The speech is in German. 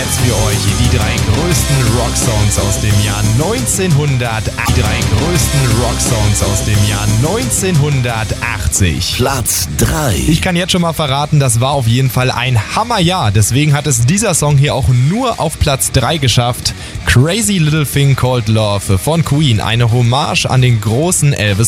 jetzt für euch die 3 größten Rocksongs aus dem Jahr 1980. Platz 3. Ich kann jetzt schon mal verraten, das war auf jeden Fall ein Hammerjahr. Deswegen hat es dieser Song hier auch nur auf Platz 3 geschafft. Crazy Little Thing Called Love von Queen. Eine Hommage an den großen Elvis